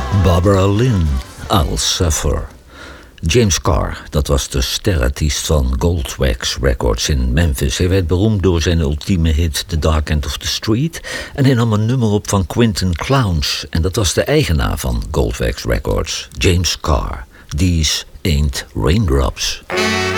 Barbara Lynn, I'll Suffer. James Carr, dat was de sterartiest van Goldwax Records in Memphis. Hij werd beroemd door zijn ultieme hit The Dark End of the Street. En hij nam een nummer op van Quentin Clowns. En dat was de eigenaar van Goldwax Records, James Carr. These Ain't Raindrops.